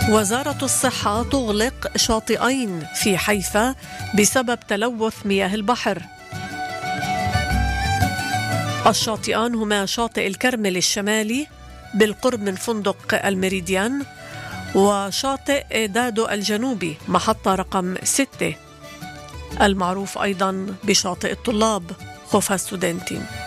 وزارة الصحة تغلق شاطئين في حيفا بسبب تلوث مياه البحر. الشاطئان هما شاطئ الكرمل الشمالي بالقرب من فندق الميريديان، وشاطئ دادو الجنوبي محطة رقم 6 المعروف أيضا بشاطئ الطلاب خوفا ستودنتين.